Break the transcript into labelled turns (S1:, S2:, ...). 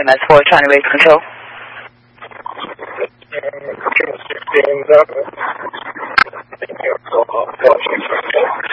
S1: EMS for trying to raise control.
S2: 16 level.